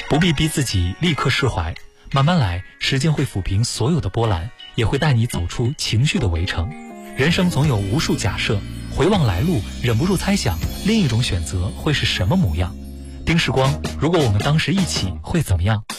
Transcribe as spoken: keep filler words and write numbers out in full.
不必逼自己立刻释怀，慢慢来，时间会抚平所有的波澜，也会带你走出情绪的围城。人生总有无数假设，回望来路，忍不住猜想另一种选择会是什么模样。丁时光，如果我们当时一起会怎么样？